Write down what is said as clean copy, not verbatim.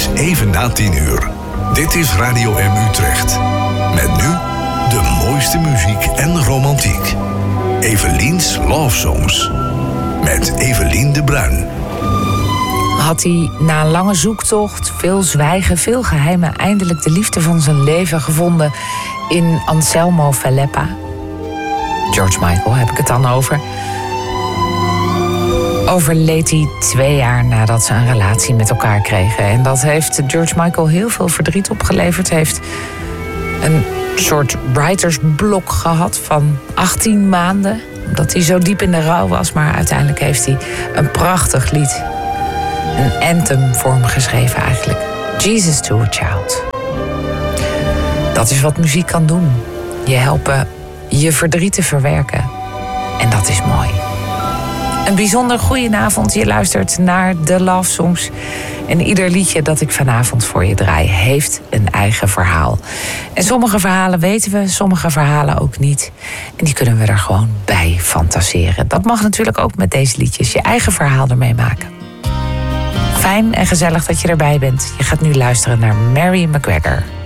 is even na 10:00. Dit is Radio M Utrecht. Met nu de mooiste muziek en romantiek. Evelien's Love Songs. Met Evelien de Bruin. Had hij na een lange zoektocht, veel zwijgen, veel geheimen, eindelijk de liefde van zijn leven gevonden in Anselmo Falepa. George Michael heb ik het dan over. Overleed hij 2 jaar nadat ze een relatie met elkaar kregen. En dat heeft George Michael heel veel verdriet opgeleverd. Hij heeft een soort writersblok gehad van 18 maanden. Omdat hij zo diep in de rouw was. Maar uiteindelijk heeft hij een prachtig lied. Een anthem voor hem geschreven eigenlijk. Jesus to a Child. Dat is wat muziek kan doen. Je helpen je verdriet te verwerken. En dat is mooi. Een bijzonder goedenavond. Je luistert naar de Love Songs. En ieder liedje dat ik vanavond voor je draai heeft een eigen verhaal. En sommige verhalen weten we, sommige verhalen ook niet. En die kunnen we er gewoon bij fantaseren. Dat mag natuurlijk ook met deze liedjes. Je eigen verhaal ermee maken. Fijn en gezellig dat je erbij bent. Je gaat nu luisteren naar Mary McGregor.